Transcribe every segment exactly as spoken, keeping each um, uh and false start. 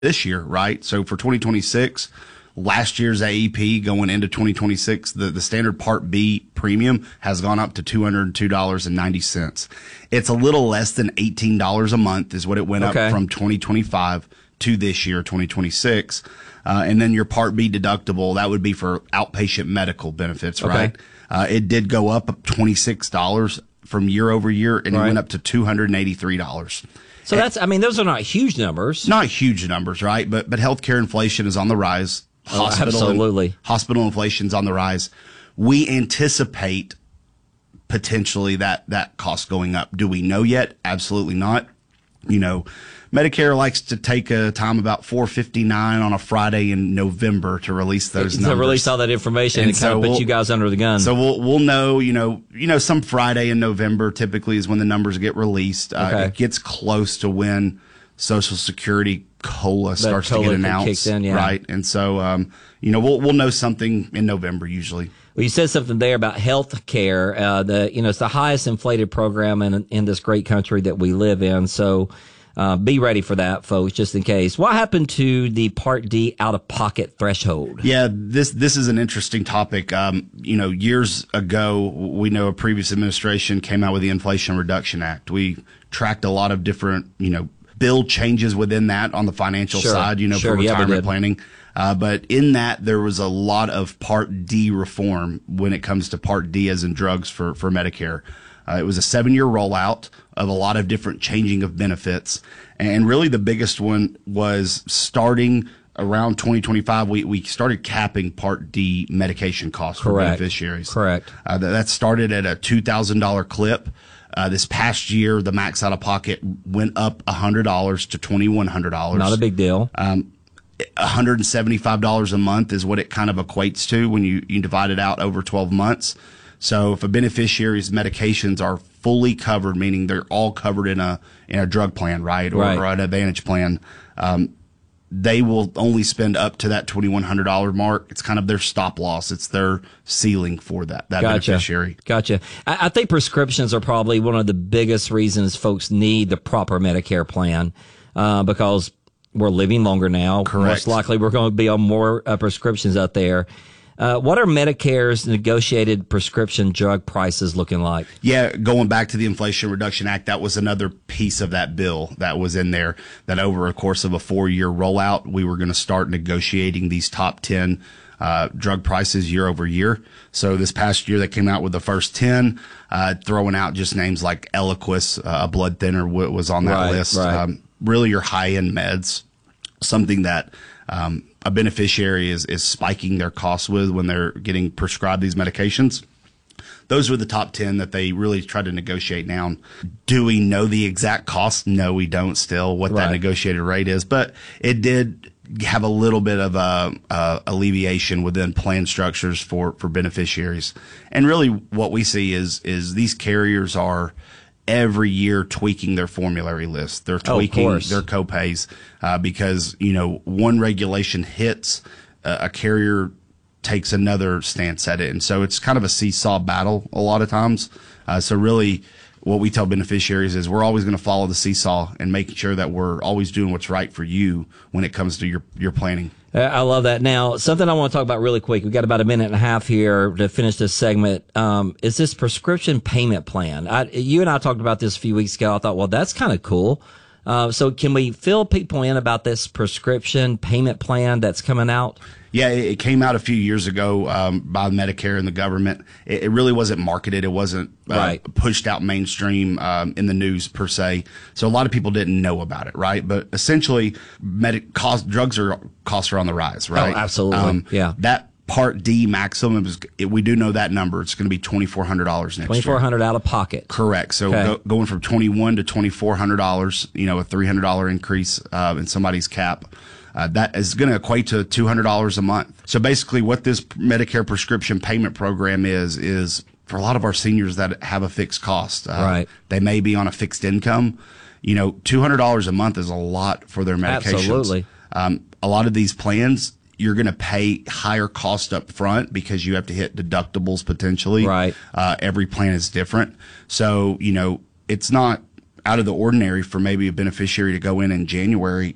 this year, right? So for twenty twenty-six, last year's A E P going into twenty twenty-six, the, the standard Part B premium has gone up to two hundred two dollars and ninety cents. It's a little less than eighteen dollars a month is what it went Okay. up from twenty twenty-five to this year, twenty twenty-six. Uh, and then your Part B deductible, that would be for outpatient medical benefits, Okay. right? Uh, it did go up twenty-six dollars from year over year, and Right. it went up to two hundred eighty-three dollars. So that's, I mean, those are not huge numbers. Not huge numbers, right? But but healthcare inflation is on the rise. Oh, absolutely. Hospital inflation's on the rise. We anticipate potentially that that cost going up. Do we know yet? Absolutely not. You know, Medicare likes to take a time about four fifty-nine on a Friday in November to release those To numbers. release all that information and, And kind so of put we'll- you guys under the gun. So we'll we'll know, you know, you know, some Friday in November typically is when the numbers get released. Uh, Okay. It gets close to when Social Security COLA starts COLA to get kicks announced, in, yeah. right? And so, um, you know, we'll we'll know something in November usually. Well, you said something there about health care. Uh, the you know it's the highest inflated program in in this great country that we live in. So uh, be ready for that, folks, just in case. What happened to the Part D out of pocket threshold? Yeah, this this is an interesting topic. Um, you know, years ago, we know a previous administration came out with the Inflation Reduction Act. We tracked a lot of different, you know, bill changes within that on the financial Sure, side, you know, sure, for yeah, we retirement did. planning. Uh, but in that, there was a lot of Part D reform when it comes to Part D as in drugs for, for Medicare. Uh, it was a seven-year rollout of a lot of different changing of benefits. And really the biggest one was starting around twenty twenty-five, we, we started capping Part D medication costs for Correct. beneficiaries. Correct. Uh, that, that started at a two thousand dollars clip. Uh, this past year, the max out of pocket went up one hundred dollars to twenty-one hundred dollars. Not a big deal. Um, one hundred seventy-five dollars a month is what it kind of equates to when you, you divide it out over twelve months. So if a beneficiary's medications are fully covered, meaning they're all covered in a in a drug plan, right, or, Right. or an Advantage plan, um, they will only spend up to that twenty-one hundred dollars mark. It's kind of their stop loss. It's their ceiling for that, that Gotcha. beneficiary. Gotcha. I, I think prescriptions are probably one of the biggest reasons folks need the proper Medicare plan, uh, because we're living longer now. Correct. Most likely we're going to be on more uh, prescriptions out there. Uh, what are Medicare's negotiated prescription drug prices looking like? Yeah, going back to the Inflation Reduction Act, that was another piece of that bill that was in there, that over a course of a four-year rollout, we were going to start negotiating these top ten uh, drug prices year over year. So this past year, they came out with the first ten, uh, throwing out just names like Eliquis, uh, a blood thinner w- was on that Right, list. right. Um, really your high-end meds, something that um, a beneficiary is, is spiking their costs with when they're getting prescribed these medications. Those were the top ten that they really tried to negotiate down. Do we know the exact cost? No, we don't still, what Right. that negotiated rate is. But it did have a little bit of a, uh, alleviation within plan structures for, for beneficiaries. And really what we see is, is these carriers are every year tweaking their formulary list. They're Oh, of tweaking course. their copays, uh, because, you know, one regulation hits, uh, a carrier takes another stance at it. And so it's kind of a seesaw battle a lot of times. Uh, so really what we tell beneficiaries is we're always going to follow the seesaw and making sure that we're always doing what's right for you when it comes to your, your planning. Uh, I love that. Now, something I want to talk about really quick. We've got about a minute and a half here to finish this segment. Um, is this prescription payment plan? I, you and I talked about this a few weeks ago. I thought, well, that's kind of cool. Uh, so can we fill people in about this prescription payment plan that's coming out? Yeah, it it came out a few years ago um, by Medicare and the government. It, it really wasn't marketed. It wasn't uh, Right. pushed out mainstream um, in the news per se. So a lot of people didn't know about it, right? But essentially, medic cost drugs are costs are on the rise, right? Oh, absolutely. Yeah. That Part D maximum is. It, we do know that number. It's going to be twenty four hundred dollars next year. twenty-four hundred dollars out of pocket. Correct. So Okay. go, going from twenty-one to twenty-four hundred dollars, you know, a three hundred dollars increase uh, in somebody's cap. Uh, that is going to equate to two hundred dollars a month. So basically what this Medicare prescription payment program is, is for a lot of our seniors that have a fixed cost. Uh, Right. They may be on a fixed income. You know, two hundred dollars a month is a lot for their medications. Absolutely. Um, a lot of these plans, you're going to pay higher cost up front because you have to hit deductibles potentially. Right. Uh, every plan is different. So, you know, it's not out of the ordinary for maybe a beneficiary to go in in January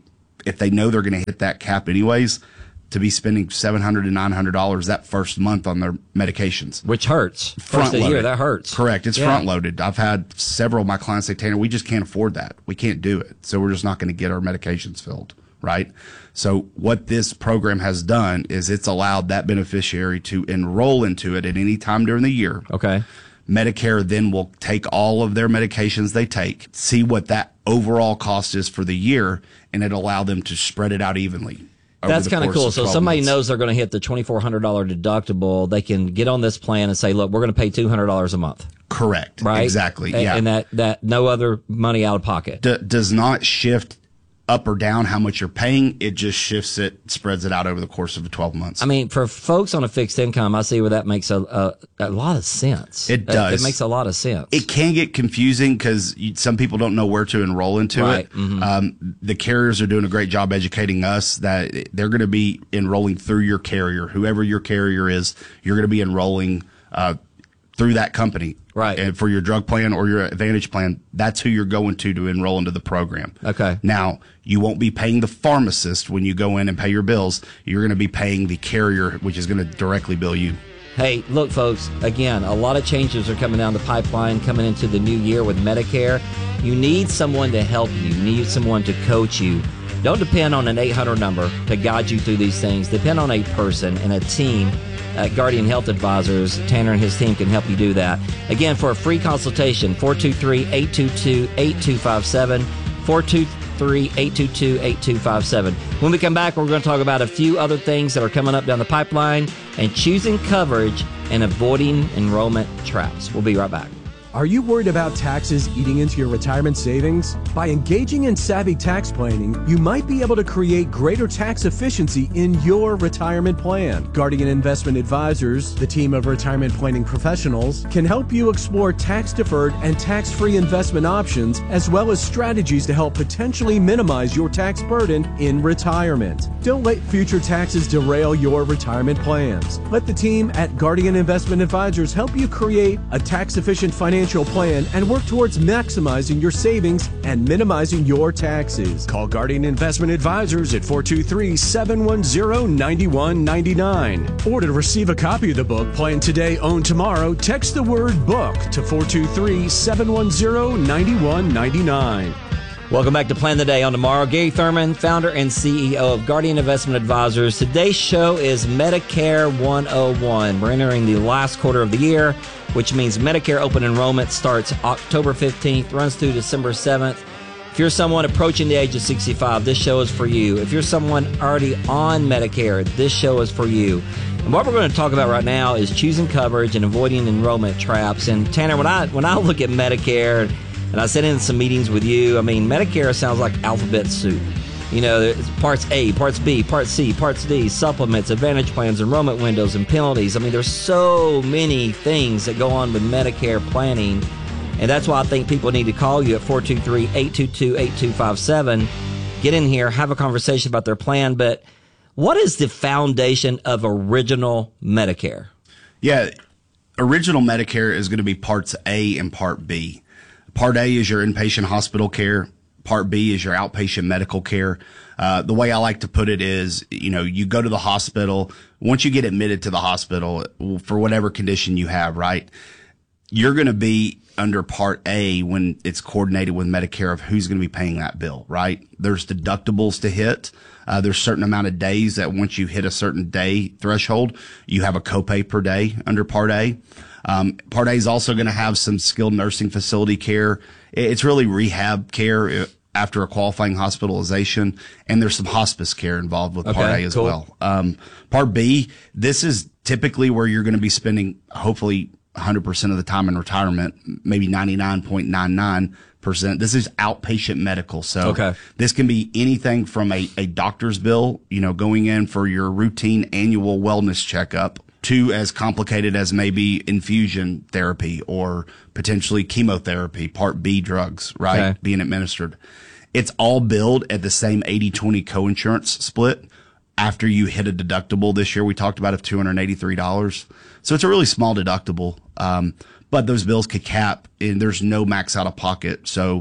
if they know they're going to hit that cap anyways, to be spending seven hundred dollars to nine hundred dollars that first month on their medications. Which hurts. First of the year, that hurts. Correct. It's Yeah. front loaded. I've had several of my clients say, Tanner, we just can't afford that. We can't do it. So we're just not going to get our medications filled. Right. So what this program has done is it's allowed that beneficiary to enroll into it at any time during the year. Okay. Medicare then will take all of their medications they take, see what that overall cost is for the year, and it'll allow them to spread it out evenly. That's kind of cool. So somebody months. knows they're going to hit the twenty-four hundred dollars deductible. They can get on this plan and say, look, we're going to pay two hundred dollars a month. Correct. Right? Exactly. And, yeah. and that, that no other money out of pocket. D- does not shift up or down how much you're paying. It just shifts it, spreads it out over the course of twelve months. I mean, for folks on a fixed income, I see where that makes a, a, a lot of sense. It does. It, it makes a lot of sense. It can get confusing because some people don't know where to enroll into Right. it. Mm-hmm. Um, the carriers are doing a great job educating us that they're going to be enrolling through your carrier. Whoever your carrier is, you're going to be enrolling uh, through that company. Right. And for your drug plan or your Advantage plan, that's who you're going to to enroll into the program. Okay. Now, you won't be paying the pharmacist when you go in and pay your bills. You're going to be paying the carrier, which is going to directly bill you. Hey, look, folks, again, a lot of changes are coming down the pipeline coming into the new year with Medicare. You need someone to help you. You need someone to coach you. Don't depend on an eight hundred number to guide you through these things. Depend on a person and a team. At Guardian Health Advisors, Tanner and his team can help you do that. Again, for a free consultation, four two three, eight two two, eight two five seven, four two three, eight two two, eight two five seven. When we come back, we're going to talk about a few other things that are coming up down the pipeline and choosing coverage and avoiding enrollment traps. We'll be right back. Are you worried about taxes eating into your retirement savings? By engaging in savvy tax planning, you might be able to create greater tax efficiency in your retirement plan. Guardian Investment Advisors, the team of retirement planning professionals, can help you explore tax-deferred and tax-free investment options, as well as strategies to help potentially minimize your tax burden in retirement. Don't let future taxes derail your retirement plans. Let the team at Guardian Investment Advisors help you create a tax-efficient financial plan and work towards maximizing your savings and minimizing your taxes. Call Guardian Investment Advisors at four two three, seven one zero, nine one nine nine. Or to receive a copy of the book, Plan Today, Own Tomorrow, text the word book to four two three, seven one zero, nine one nine nine. Welcome back to Plan the Day on Tomorrow. Gary Thurman, founder and C E O of Guardian Investment Advisors. Today's show is Medicare one oh one. We're entering the last quarter of the year, which means Medicare open enrollment starts October fifteenth, runs through December seventh. If you're someone approaching the age of sixty-five, this show is for you. If you're someone already on Medicare, this show is for you. And what we're going to talk about right now is choosing coverage and avoiding enrollment traps. And Tanner, when I when I look at Medicare, and I sat in some meetings with you, I mean, Medicare sounds like alphabet soup. You know, there's parts A, parts B, part C, parts D, supplements, advantage plans, enrollment windows, and penalties. I mean, there's so many things that go on with Medicare planning. And that's why I think people need to call you at four two three, eight two two, eight two five seven. Get in here, have a conversation about their plan. But what is the foundation of original Medicare? Yeah, original Medicare is going to be parts A and part B. Part A is your inpatient hospital care. Part B is your outpatient medical care. Uh, the way I like to put it is, you know, you go to the hospital. Once you get admitted to the hospital for whatever condition you have, right, you're going to be under Part A when it's coordinated with Medicare of who's going to be paying that bill, right? There's deductibles to hit. Uh, there's a certain amount of days that once you hit a certain day threshold, you have a copay per day under Part A. Um, Part A is also going to have some skilled nursing facility care. It's really rehab care after a qualifying hospitalization, and there's some hospice care involved with Part Okay, A as cool. well. Um, Part B, this is typically where you're going to be spending hopefully one hundred percent of the time in retirement, maybe ninety-nine point nine nine percent. This is outpatient medical. So Okay. this can be anything from a, a doctor's bill, you know, going in for your routine annual wellness checkup, to as complicated as maybe infusion therapy or potentially chemotherapy, Part B drugs, right, Okay. being administered. It's all billed at the same eighty twenty coinsurance split after you hit a deductible this year. We talked about of two hundred eighty-three dollars. So it's a really small deductible. Um, but those bills could cap and there's no max out of pocket. So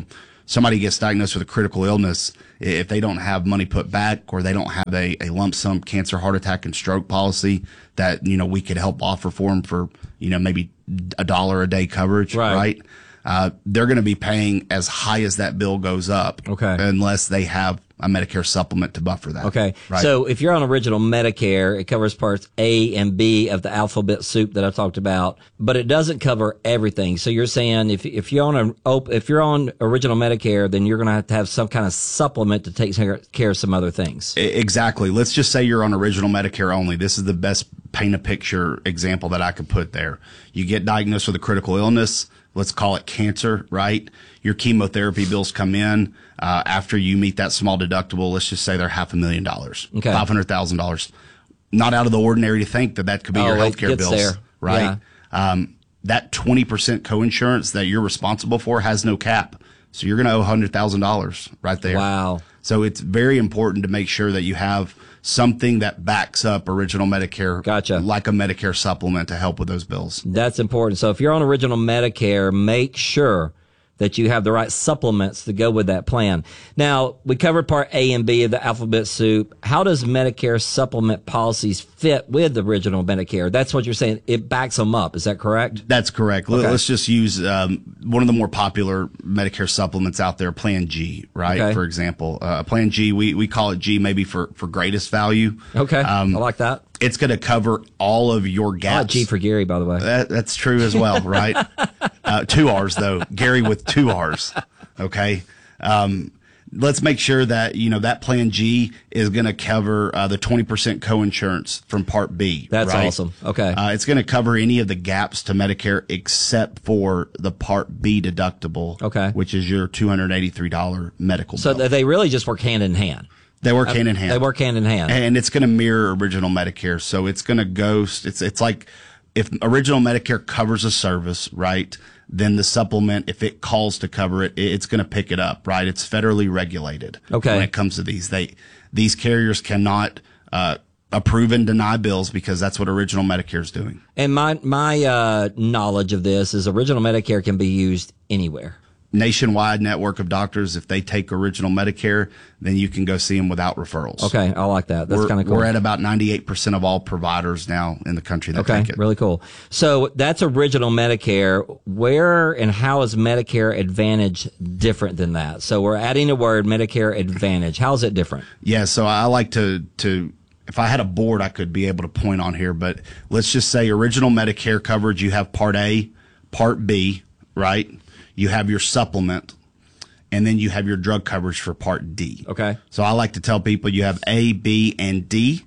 somebody gets diagnosed with a critical illness, if they don't have money put back or they don't have a, a lump sum cancer, heart attack, and stroke policy that, you know, we could help offer for them for, you know, maybe a dollar a day coverage, Right. right? Uh, they're going to be paying as high as that bill goes up, Okay. unless they have a Medicare supplement to buffer that. Okay. Right? So if you're on original Medicare, it covers parts A and B of the alphabet soup that I talked about, but it doesn't cover everything. So you're saying if if you're on a op- if you're on original Medicare, then you're going to have to have some kind of supplement to take care of some other things. E- Exactly. Let's just say you're on original Medicare only. This is the best paint a picture example that I could put there. You get diagnosed with a critical illness. Let's call it cancer, right? Your chemotherapy bills come in uh, after you meet that small deductible. Let's just say they're half a million dollars, Okay. five hundred thousand dollars. Not out of the ordinary to think that that could be Oh, your it healthcare gets bills, there. right? Um, that twenty percent coinsurance that you're responsible for has no cap. So you're going to owe one hundred thousand dollars right there. Wow. So it's very important to make sure that you have something that backs up original Medicare, Gotcha. like a Medicare supplement to help with those bills. That's important. So if you're on original Medicare, make sure that you have the right supplements to go with that plan. Now, we covered part A and B of the alphabet soup. How does Medicare supplement policies fit with the original Medicare? That's what you're saying. It backs them up. Is that correct? That's correct. Let- Okay. Let's just use um, one of the more popular Medicare supplements out there, Plan G, right? Okay. For example, uh, Plan G, we, we call it G maybe for, for greatest value. Okay. Um, I like that. It's going to cover all of your I like gaps. G for Gary, by the way. That, that's true as well, right? uh, two R's though, Gary with two R's. Okay. Um, let's make sure that, you know, that Plan G is going to cover uh, the twenty percent coinsurance from Part B. That's right? awesome. Okay. Uh, it's going to cover any of the gaps to Medicare except for the Part B deductible. Okay. Which is your two hundred eighty-three dollars medical So bill. th- they really just work hand in hand. They work hand in hand. They work hand in hand. And it's going to mirror original Medicare. So it's going to go, it's, it's like if original Medicare covers a service, right, then the supplement, if it calls to cover it, it's going to pick it up, right? It's federally regulated. Okay. When it comes to these, they, these carriers cannot, uh, approve and deny bills because that's what original Medicare is doing. And my, my, uh, knowledge of this is original Medicare can be used anywhere. Nationwide network of doctors, if they take original Medicare, then you can go see them without referrals. Okay. I like that. That's We're, kind of cool. we're at about ninety-eight percent of all providers now in the country that Okay, take it. really cool. So that's original Medicare. Where and how is Medicare Advantage different than that? So we're adding a word, Medicare Advantage. How is it different? Yeah, so I like to to if I had a board, I could be able to point on here, but let's just say original Medicare coverage, you have Part A, Part B, right? You have your supplement, and then you have your drug coverage for Part D. Okay. So I like to tell people you have A, B, and D,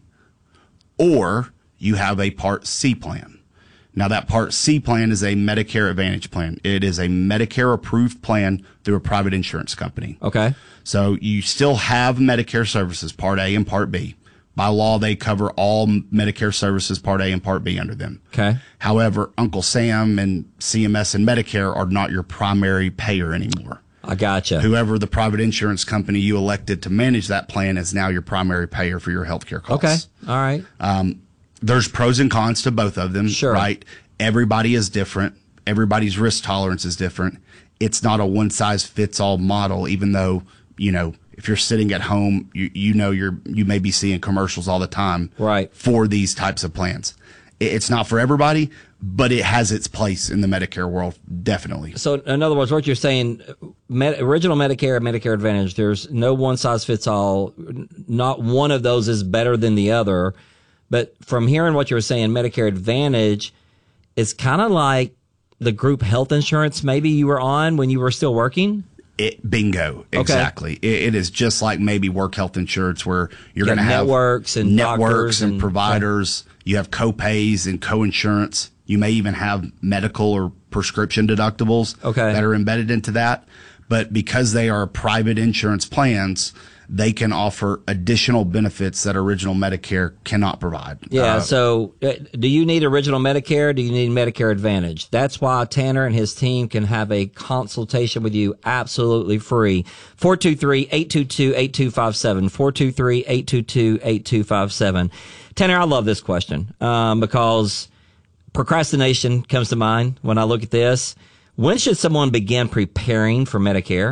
or you have a Part C plan. Now that Part C plan is a Medicare Advantage plan. It is a Medicare approved plan through a private insurance company. Okay. So you still have Medicare services, Part A and Part B. By law, they cover all Medicare services, Part A and Part B under them. Okay. However, Uncle Sam and C M S and Medicare are not your primary payer anymore. I gotcha. Whoever the private insurance company you elected to manage that plan is now your primary payer for your healthcare costs. Okay. All right. There's pros and cons to both of them, Sure. right? Everybody is different. Everybody's risk tolerance is different. It's not a one size fits all model, even though, you know, if you're sitting at home, you, you know, you're, you may be seeing commercials all the time Right. for these types of plans. It- It's not for everybody, but it has its place in the Medicare world, definitely. So in other words, what you're saying, med- original Medicare, Medicare Advantage, there's no one size fits all. Not one of those is better than the other. But from hearing what you're saying, Medicare Advantage is kind of like the group health insurance maybe you were on when you were still working. It, bingo, exactly. It, it is just like maybe work health insurance where you're You going to got have networks and networks doctors and, and- providers. You have co-pays and co-insurance. You may even have medical or prescription deductibles Okay. that are embedded into that. But because they are private insurance plans, they can offer additional benefits that original Medicare cannot provide. Yeah. Uh, So uh, do you need original Medicare? Do you need Medicare Advantage? That's why Tanner and his team can have a consultation with you absolutely free. four two three, eight two two, eight two five seven. four two three, eight two two, eight two five seven. Tanner, I love this question um, because procrastination comes to mind when I look at this. When should someone begin preparing for Medicare?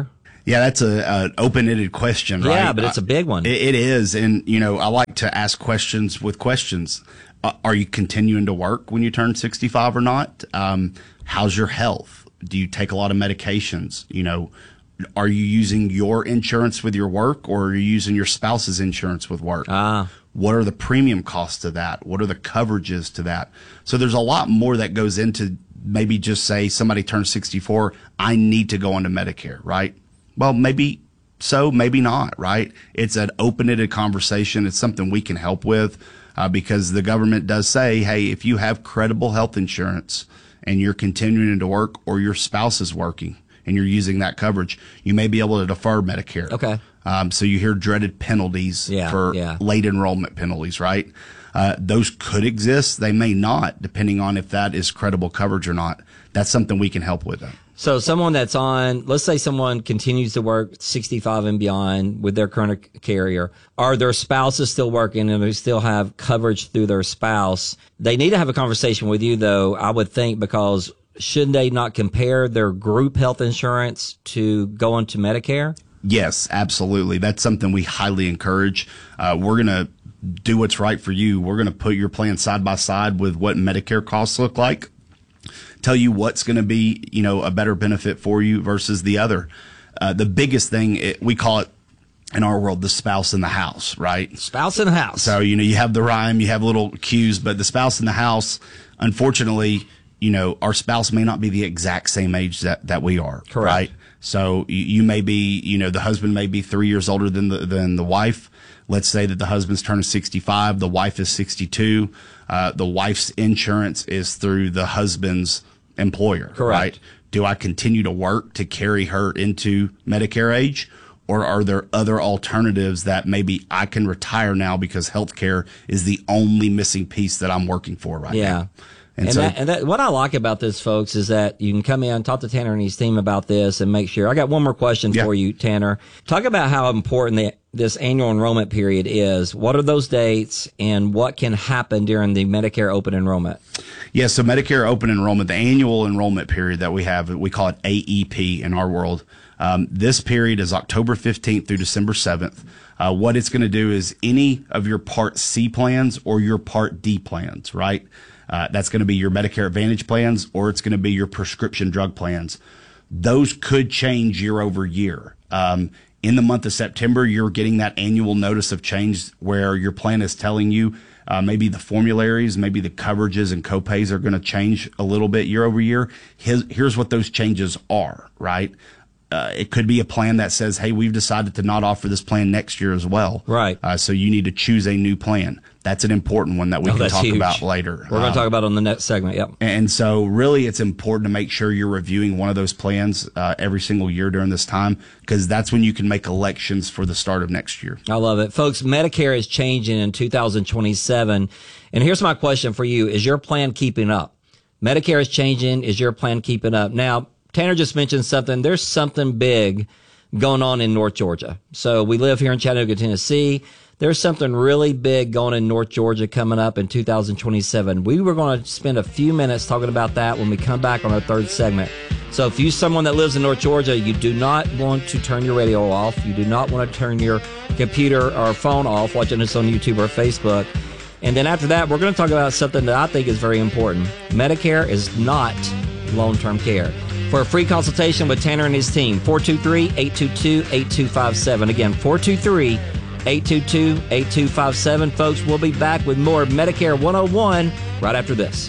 Yeah, that's a, an open-ended question, right? Yeah, but it's a big one. It, it is. And, you know, I like to ask questions with questions. Uh, are you continuing to work when you turn sixty-five or not? Um, how's your health? Do you take a lot of medications? You know, are you using your insurance with your work, or are you using your spouse's insurance with work? Ah. What are the premium costs to that? What are the coverages to that? So there's a lot more that goes into maybe just say somebody turns sixty-four, I need to go onto Medicare, right? Well, maybe so, maybe not, right? It's an open-ended conversation. It's something we can help with uh, because the government does say, hey, if you have credible health insurance and you're continuing to work, or your spouse is working and you're using that coverage, you may be able to defer Medicare. Okay. Um, so you hear dreaded penalties yeah, for yeah. late enrollment penalties, right? Uh, those could exist. They may not, depending on if that is credible coverage or not. That's something we can help with. So someone that's on, let's say someone continues to work sixty-five and beyond with their current carrier, are their spouses still working and they still have coverage through their spouse? They need to have a conversation with you, though, I would think, because shouldn't they not compare their group health insurance to going to Medicare? Yes, absolutely. That's something we highly encourage. Uh, we're going to do what's right for you. We're going to put your plan side by side with what Medicare costs look like, tell you what's going to be, you know, a better benefit for you versus the other. Uh, the biggest thing, it, we call it in our world, the spouse in the house, right? Spouse in the house. So, you know, you have the rhyme, you have little cues, but the spouse in the house, unfortunately, you know, our spouse may not be the exact same age that, that we are. Correct. Right? So you, you may be, you know, the husband may be three years older than the, than the wife. Let's say that the husband's turning sixty-five, the wife is sixty-two. Uh, the wife's insurance is through the husband's employer. Correct. Right? Do I continue to work to carry her into Medicare age? Or are there other alternatives that maybe I can retire now because healthcare is the only missing piece that I'm working for right yeah. now? And, and, so, that, and that, what I like about this, folks, is that you can come in, talk to Tanner and his team about this and make sure. I got one more question yeah. for you, Tanner. Talk about how important the, this annual enrollment period is. What are those dates, and what can happen during the Medicare open enrollment? Yeah, so Medicare open enrollment, the annual enrollment period that we have, we call it A E P in our world. Um, this period is October fifteenth through December seventh. Uh, what it's going to do is any of your Part C plans or your Part D plans, right? Uh, that's going to be your Medicare Advantage plans, or it's going to be your prescription drug plans. Those could change year over year. Um, in the month of September, you're getting that annual notice of change where your plan is telling you uh, maybe the formularies, maybe the coverages and copays are going to change a little bit year over year. Here's, here's what those changes are, right? Uh, it could be a plan that says, hey, we've decided to not offer this plan next year as well. Right. Uh, so you need to choose a new plan. That's an important one that we oh, can talk huge. about later. We're going to um, talk about it on the next segment. Yep. And so really it's important to make sure you're reviewing one of those plans uh, every single year during this time, because that's when you can make elections for the start of next year. I love it. Folks, Medicare is changing in two thousand twenty-seven. And here's my question for you. Is your plan keeping up? Medicare is changing. Is your plan keeping up? Now, Tanner just mentioned something. There's something big going on in North Georgia. So we live here in Chattanooga, Tennessee. There's something really big going in North Georgia coming up in two thousand twenty-seven. We were going to spend a few minutes talking about that when we come back on our third segment. So if you're someone that lives in North Georgia, you do not want to turn your radio off. You do not want to turn your computer or phone off watching us on YouTube or Facebook. And then after that, we're going to talk about something that I think is very important. Medicare is not long-term care. For a free consultation with Tanner and his team, four two three, eight two two, eight two five seven. Again, four two three, eight two two, eight two five seven. Folks, we'll be back with more Medicare one oh one right after this.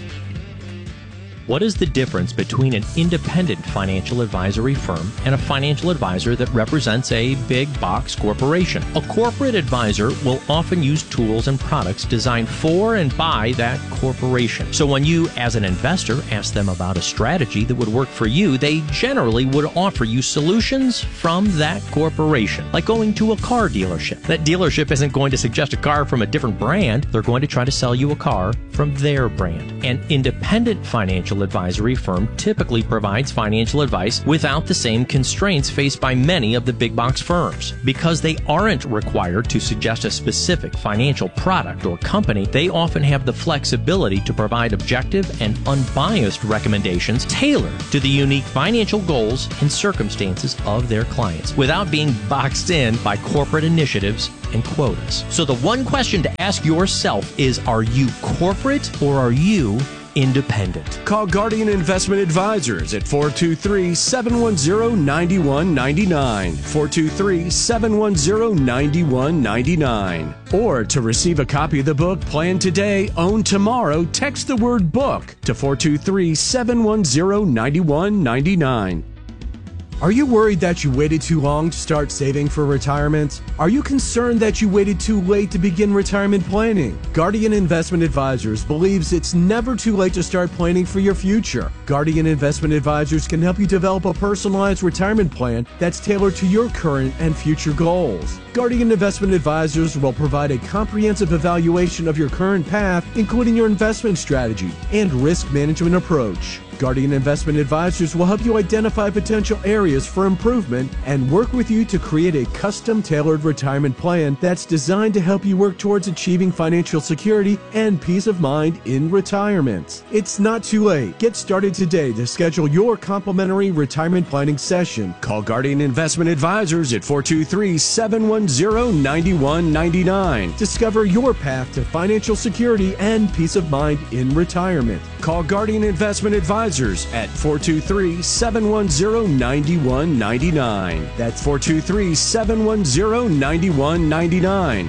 What is the difference between an independent financial advisory firm and a financial advisor that represents a big box corporation? A corporate advisor will often use tools and products designed for and by that corporation. So when you, as an investor, ask them about a strategy that would work for you, they generally would offer you solutions from that corporation, like going to a car dealership. That dealership isn't going to suggest a car from a different brand. They're going to try to sell you a car from their brand. An independent financial financial advisory firm typically provides financial advice without the same constraints faced by many of the big box firms. Because they aren't required to suggest a specific financial product or company, they often have the flexibility to provide objective and unbiased recommendations tailored to the unique financial goals and circumstances of their clients without being boxed in by corporate initiatives and quotas. So the one question to ask yourself is, are you corporate or are you independent? Call Guardian Investment Advisors at four two three, seven one zero, nine one nine nine, four two three, seven one zero, nine one nine nine. Or to receive a copy of the book Plan Today, Own Tomorrow, text the word book to four two three, seven one zero, nine one nine nine. Are you worried that you waited too long to start saving for retirement? Are you concerned that you waited too late to begin retirement planning? Guardian Investment Advisors believes it's never too late to start planning for your future. Guardian Investment Advisors can help you develop a personalized retirement plan that's tailored to your current and future goals. Guardian Investment Advisors will provide a comprehensive evaluation of your current path, including your investment strategy and risk management approach. Guardian Investment Advisors will help you identify potential areas for improvement and work with you to create a custom-tailored retirement plan that's designed to help you work towards achieving financial security and peace of mind in retirement. It's not too late. Get started today to schedule your complimentary retirement planning session. Call Guardian Investment Advisors at four two three, seven one zero, nine one nine nine. Discover your path to financial security and peace of mind in retirement. Call Guardian Investment Advisors at four two three, seven one zero, nine one nine nine. That's four two three, seven one zero, nine one nine nine.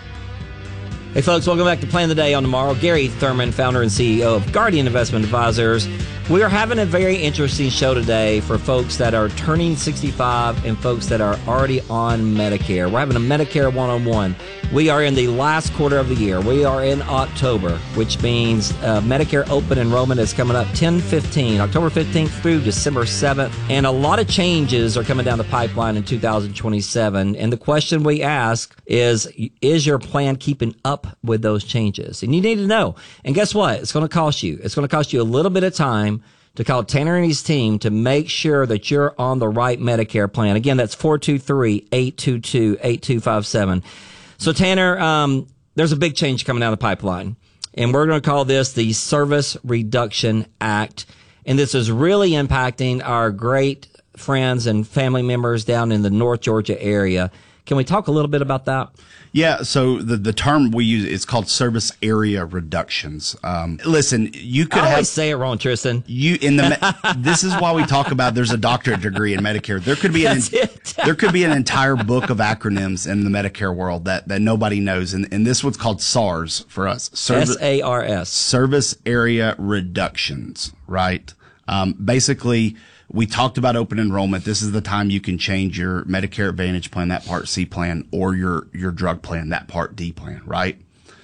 Hey folks, welcome back to Plan the Day on Tomorrow. Gary Thurman, founder and C E O of Guardian Investment Advisors. We are having a very interesting show today for folks that are turning sixty-five and folks that are already on Medicare. We're having a Medicare one-on-one. We are in the last quarter of the year. We are in October, which means uh, Medicare open enrollment is coming up ten fifteen, October fifteenth through December seventh. And a lot of changes are coming down the pipeline in two thousand twenty-seven. And the question we ask is, is your plan keeping up with those changes? And you need to know. And guess what? It's going to cost you. It's going to cost you a little bit of time to call Tanner and his team to make sure that you're on the right Medicare plan. Again, that's four two three, eight two two, eight two five seven. So, Tanner, um, there's a big change coming down the pipeline, and we're going to call this the Service Reduction Act. And this is really impacting our great friends and family members down in the North Georgia area. Can we talk a little bit about that? Yeah, so the, the term we use is called service area reductions. Um, listen, you could I always have say it wrong, Tristan. You in the this is why we talk about there's a doctorate degree in Medicare. There could be an That's it. there could be an entire book of acronyms in the Medicare world that, that nobody knows, and and this one's called SARS for us. Service, S A R S. Service area reductions, right? Um, basically, we talked about open enrollment. This is the time you can change your Medicare Advantage plan, that Part C plan, or your, your drug plan, that Part D plan, right?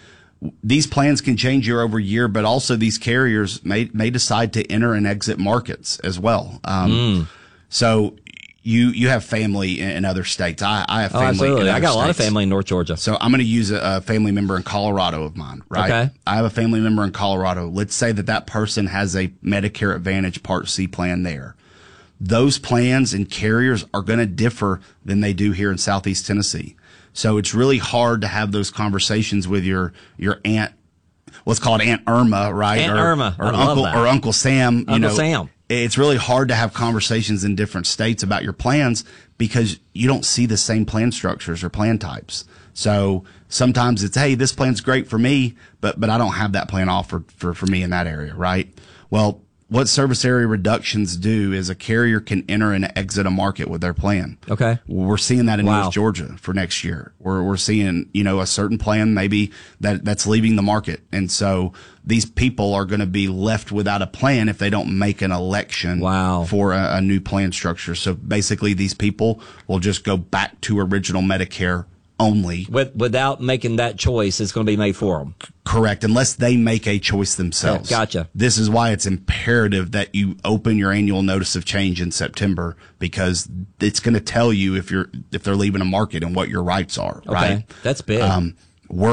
These plans can change year over year, but also these carriers may, may decide to enter and exit markets as well. Um, mm. so you, you have family in, in other states. I, I have family. Oh, absolutely. in other I got a lot of states. family in North Georgia. So I'm going to use a, a family member in Colorado of mine, right? Okay. I have a family member in Colorado. Let's say that that person has a Medicare Advantage Part C plan there. Those plans and carriers are going to differ than they do here in Southeast Tennessee. So it's really hard to have those conversations with your, your aunt, what's called Aunt Irma, right? Aunt or, Irma. Or I love Uncle, that. or Uncle Sam. You Uncle know, Sam. It's really hard to have conversations in different states about your plans because you don't see the same plan structures or plan types. So sometimes it's, hey, this plan's great for me, but, but I don't have that plan offered for, for me in that area, right? Well, what service area reductions do is a carrier can enter and exit a market with their plan. Okay. We're seeing that in Wow. North Georgia for next year. We're, we're seeing, you know, a certain plan maybe that, that's leaving the market. And so these people are going to be left without a plan if they don't make an election Wow. for a, a new plan structure. So basically these people will just go back to original Medicare only. With, without making that choice, it's going to be made for them. Correct, unless they make a choice themselves. Yeah, gotcha. This is why it's imperative that you open your annual notice of change in September, because it's going to tell you if you're if they're leaving a market and what your rights are. Okay. Right? That's big. Um, we're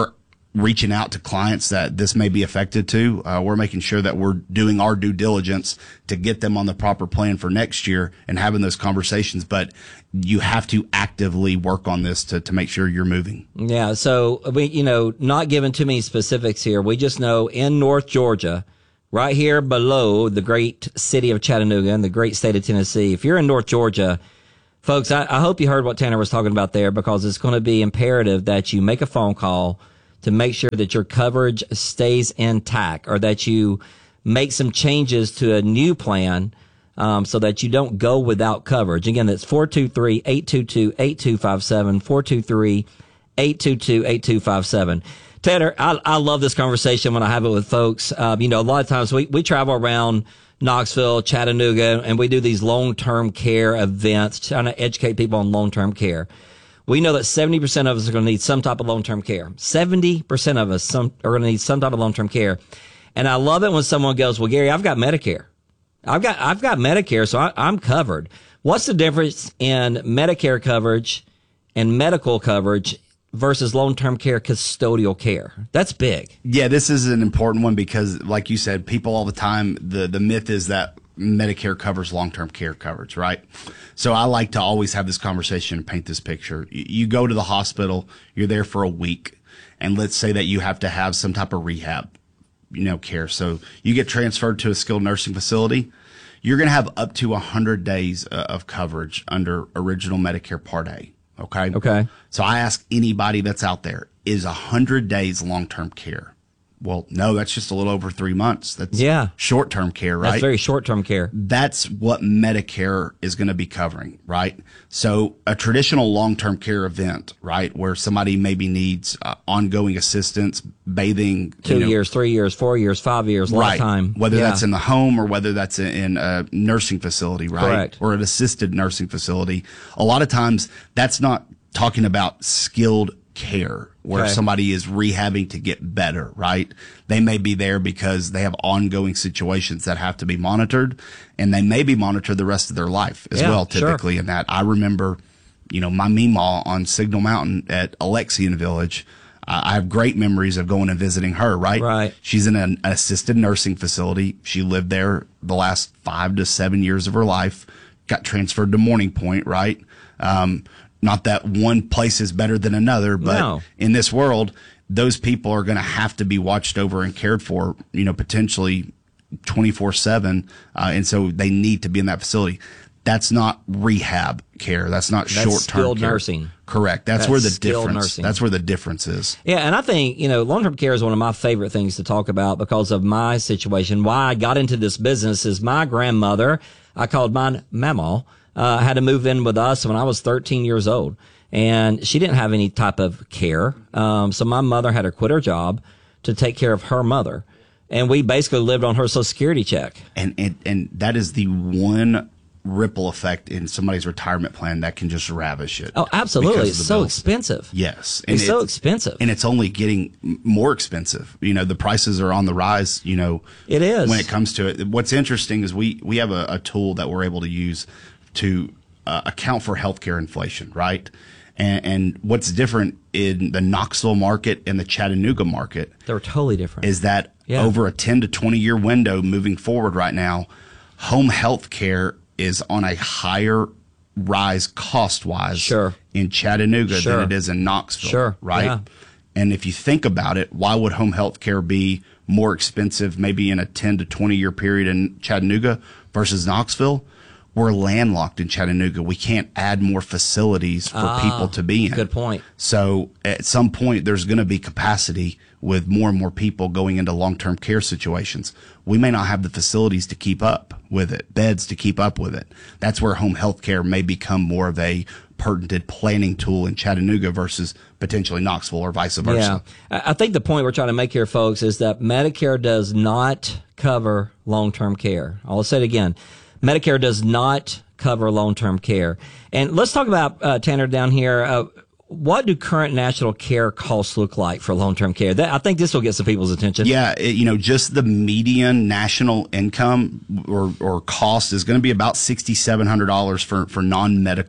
reaching out to clients that this may be affected to. Uh, we're making sure that we're doing our due diligence to get them on the proper plan for next year and having those conversations. But you have to actively work on this to, to make sure you're moving. Yeah. So we, you know, not giving too many specifics here. We just know in North Georgia, right here below the great city of Chattanooga and the great state of Tennessee, if you're in North Georgia, folks, I, I hope you heard what Tanner was talking about there, because it's going to be imperative that you make a phone call to make sure that your coverage stays intact, or that you make some changes to a new plan um, so that you don't go without coverage. Again, that's four two three, eight two two, eight two five seven, four two three, eight two two, eight two five seven. Tanner, I, I love this conversation when I have it with folks. Um, you know, a lot of times we, we travel around Knoxville, Chattanooga, and we do these long-term care events trying to educate people on long-term care. We know that seventy percent of us are going to need some type of long-term care. seventy percent of us some, are going to need some type of long-term care. And I love it when someone goes, well, Gary, I've got Medicare. I've got, I've got Medicare, so I, I'm covered. What's the difference in Medicare coverage and medical coverage versus long-term care custodial care? That's big. Yeah, this is an important one because, like you said, people all the time, the, the myth is that Medicare covers long-term care coverage, right? So I like to always have this conversation and paint this picture. You go to the hospital, you're there for a week, and let's say that you have to have some type of rehab, you know, care. So you get transferred to a skilled nursing facility. You're going to have up to one hundred days of coverage under original Medicare Part A. Okay. Okay. So I ask anybody that's out there, is one hundred days long-term care? Well, no, that's just a little over three months. That's yeah. short-term care, right? That's very short-term care. That's what Medicare is going to be covering, right? So a traditional long-term care event, right, where somebody maybe needs uh, ongoing assistance, bathing. Two you know, years, three years, four years, five years, right. lifetime. Whether yeah. that's in the home or whether that's in a nursing facility, right? Correct. Or an assisted nursing facility. A lot of times that's not talking about skilled care where okay. somebody is rehabbing to get better, right? They may be there because they have ongoing situations that have to be monitored, and they may be monitored the rest of their life as yeah, well, typically sure. in that. I remember, you know, my Meemaw on Signal Mountain at Alexian Village. Uh, I have great memories of going and visiting her, right? Right. She's in an assisted nursing facility. She lived there the last five to seven years of her life, got transferred to Morning Point, right? Um, Not that one place is better than another, but no. in this world, those people are going to have to be watched over and cared for, you know, potentially twenty-four seven. Uh, and so they need to be in that facility. That's not rehab care. That's not That's short-term skilled care. nursing. Correct. That's, That's where the skilled difference, nursing. that's where the difference is. Yeah. And I think, you know, long-term care is one of my favorite things to talk about because of my situation. Why I got into this business is my grandmother, I called mine Mama, uh, had to move in with us when I was thirteen years old. And she didn't have any type of care. Um, so my mother had to quit her job to take care of her mother. And we basically lived on her Social Security check. And, and, and that is the one ripple effect in somebody's retirement plan that can just ravish it. Oh, absolutely. It's so bills. expensive. Yes. And it's, it's so expensive. And it's only getting more expensive. You know, the prices are on the rise, you know. It is. When it comes to it. What's interesting is we, we have a, a tool that we're able to use to uh, account for healthcare inflation, right? And, and what's different in the Knoxville market and the Chattanooga market, they're totally different, is that yeah. over a ten to twenty year window moving forward right now, home health care is on a higher rise cost wise sure. in Chattanooga sure. than it is in Knoxville. Sure. Right. Yeah. And if you think about it, why would home health care be more expensive maybe in a ten to twenty year period in Chattanooga versus Knoxville? We're landlocked in Chattanooga. We can't add more facilities for ah, people to be in. Good point. So at some point, there's going to be capacity with more and more people going into long-term care situations. We may not have the facilities to keep up with it, beds to keep up with it. That's where home health care may become more of a pertinent planning tool in Chattanooga versus potentially Knoxville or vice versa. Yeah. I think the point we're trying to make here, folks, is that Medicare does not cover long-term care. I'll say it again. Medicare does not cover long-term care. And let's talk about, uh, Tanner, down here. Uh, what do current national care costs look like for long-term care? That, I think this will get some people's attention. Yeah, it, you know, just the median national income or, or cost is going to be about six thousand seven hundred dollars for, for non-medical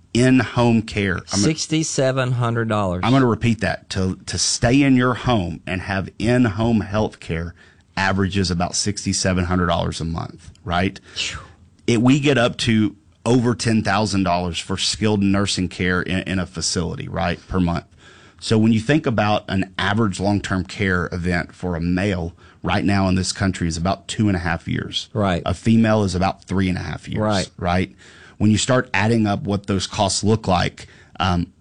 in-home care. six thousand seven hundred dollars. I'm going to repeat that. To to stay in your home and have in-home health care averages about six thousand seven hundred dollars a month, right? It, we get up to over ten thousand dollars for skilled nursing care in, in a facility, right, per month. So when you think about an average long-term care event for a male right now in this country is about two and a half years. Right. A female is about three and a half years. Right. Right. When you start adding up what those costs look like, um,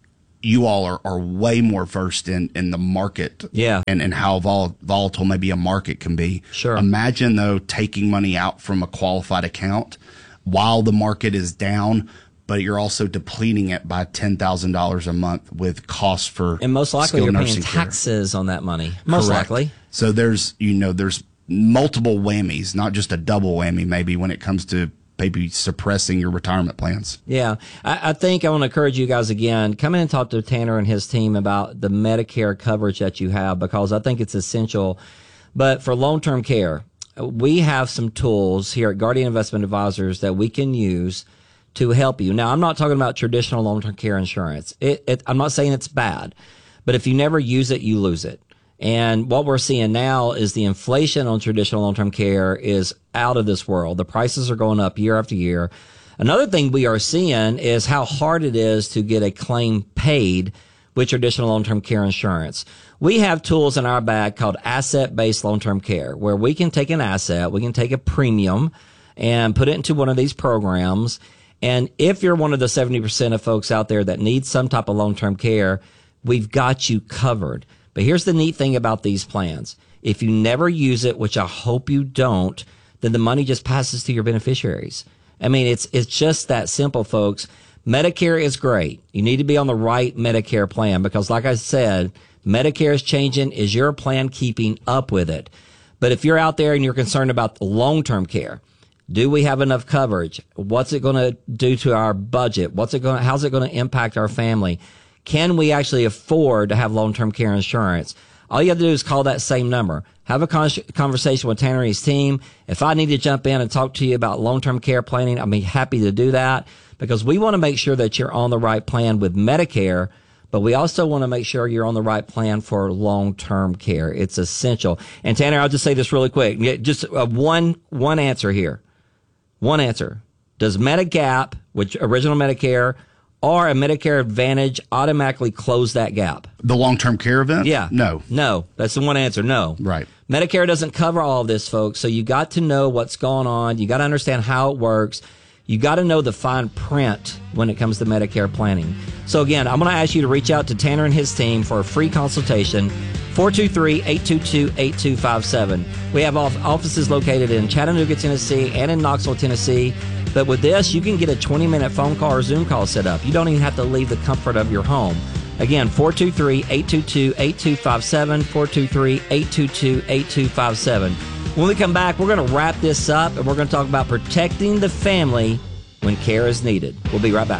you all are, are way more versed in, in the market. Yeah. And, and how vol- volatile maybe a market can be. Sure. Imagine, though, taking money out from a qualified account while the market is down, but you're also depleting it by ten thousand dollars a month with costs for And most likely skilled you're paying nursing care. taxes on that money. Most Correct. likely. So there's, you know, there's multiple whammies, not just a double whammy maybe when it comes to maybe suppressing your retirement plans. Yeah. I, I think I want to encourage you guys again, come in and talk to Tanner and his team about the Medicare coverage that you have, because I think it's essential. But for long-term care, we have some tools here at Guardian Investment Advisors that we can use to help you. Now, I'm not talking about traditional long-term care insurance. It, it, I'm not saying it's bad, but if you never use it, you lose it. And what we're seeing now is the inflation on traditional long-term care is out of this world. The prices are going up year after year. Another thing we are seeing is how hard it is to get a claim paid with traditional long-term care insurance. We have tools in our bag called asset-based long-term care, where we can take an asset, we can take a premium and put it into one of these programs. And if you're one of the seventy percent of folks out there that need some type of long-term care, we've got you covered. But here's the neat thing about these plans. If you never use it, which I hope you don't, then the money just passes to your beneficiaries. I mean, it's it's just that simple, folks. Medicare is great. You need to be on the right Medicare plan because, like I said, Medicare is changing. Is your plan keeping up with it? But if you're out there and you're concerned about long-term care, do we have enough coverage? What's it going to do to our budget? What's it going? How's it going to impact our family? Can we actually afford to have long-term care insurance? All you have to do is call that same number. Have a con- conversation with Tanner and his team. If I need to jump in and talk to you about long-term care planning, I'll be happy to do that because we want to make sure that you're on the right plan with Medicare, but we also want to make sure you're on the right plan for long-term care. It's essential. And Tanner, I'll just say this really quick. Just uh, one one answer here. One answer. Does Medigap, which original Medicare, or a Medicare Advantage automatically close that gap? The long-term care event? Yeah. No. No. That's the one answer. No. Right. Medicare doesn't cover all of this, folks. So you got to know what's going on. You got to understand how it works. You got to know the fine print when it comes to Medicare planning. So again, I'm going to ask you to reach out to Tanner and his team for a free consultation. four two three, eight two two, eight two five seven. We have offices located in Chattanooga, Tennessee, and in Knoxville, Tennessee. But with this, you can get a twenty-minute phone call or Zoom call set up. You don't even have to leave the comfort of your home. Again, four two three, eight two two, eight two five seven, four two three, eight two two, eight two five seven. When we come back, we're going to wrap this up, and we're going to talk about protecting the family when care is needed. We'll be right back.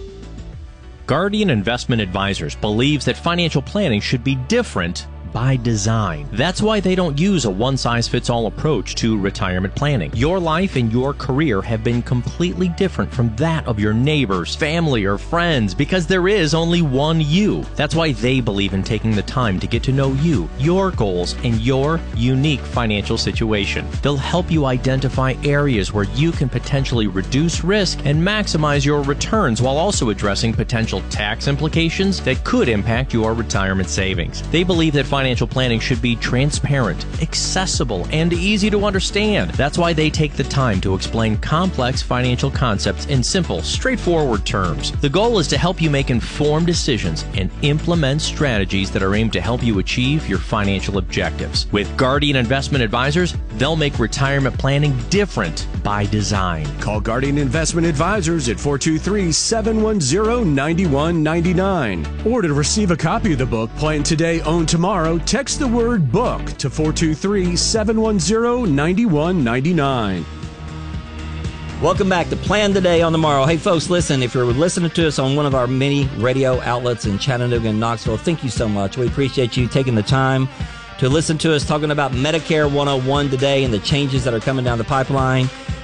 Guardian Investment Advisors believes that financial planning should be different by design. That's why they don't use a one-size-fits-all approach to retirement planning. Your life and your career have been completely different from that of your neighbors, family, or friends because there is only one you. That's why they believe in taking the time to get to know you, your goals, and your unique financial situation. They'll help you identify areas where you can potentially reduce risk and maximize your returns while also addressing potential tax implications that could impact your retirement savings. They believe that financial Financial planning should be transparent, accessible, and easy to understand. That's why they take the time to explain complex financial concepts in simple, straightforward terms. The goal is to help you make informed decisions and implement strategies that are aimed to help you achieve your financial objectives. With Guardian Investment Advisors, they'll make retirement planning different by design. Call Guardian Investment Advisors at four two three, seven one zero, nine one nine nine. Or to receive a copy of the book, Plan Today, Own Tomorrow, text the word book to four two three, seven one zero, nine one nine nine. Welcome back to Plan Today on Tomorrow. Hey, folks, listen, if you're listening to us on one of our many radio outlets in Chattanooga and Knoxville, thank you so much. We appreciate you taking the time to listen to us talking about Medicare one oh one today and the changes that are coming down the pipeline.